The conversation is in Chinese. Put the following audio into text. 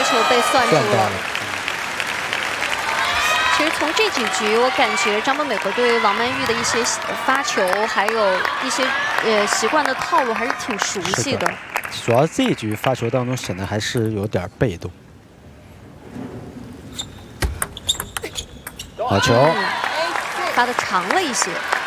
个球被算住了。 算到了。 其实从这几局，我感觉张本美和对王曼玉的一些发球，还有一些习惯的套路，还是挺熟悉的。 主要这一局发球当中显得还是有点被动。好球， 发的长了一些。